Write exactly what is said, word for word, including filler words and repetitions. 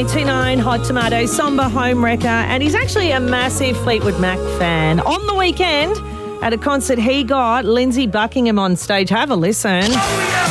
nine two nine Hot Tomato, Somber home wrecker, and he's actually a massive Fleetwood Mac fan. On the weekend, at a concert he got Lindsay Buckingham on stage. Have a listen. Oh, yeah.